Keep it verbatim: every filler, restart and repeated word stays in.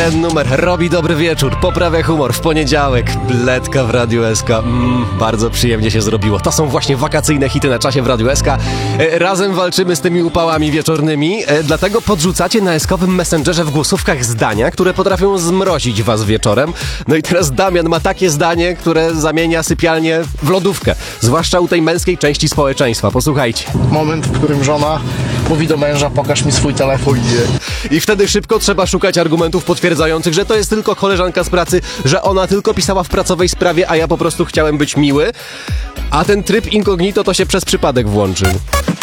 Ten numer robi dobry wieczór, poprawia humor w poniedziałek. Bledka w Radiu S K. Mm, bardzo przyjemnie się zrobiło. To są właśnie wakacyjne hity na czasie w Radiu S K. E, razem walczymy z tymi upałami wieczornymi, e, dlatego podrzucacie na eskowym messengerze w głosówkach zdania, które potrafią zmrozić was wieczorem. No i teraz Damian ma takie zdanie, które zamienia sypialnię w lodówkę. Zwłaszcza u tej męskiej części społeczeństwa. Posłuchajcie. Moment, w którym żona mówi do męża: pokaż mi swój telefon. I wtedy szybko trzeba szukać argumentów potwierdzających, że to jest tylko koleżanka z pracy, że ona tylko pisała w pracowej sprawie, a ja po prostu chciałem być miły. A ten tryb incognito to się przez przypadek włączył.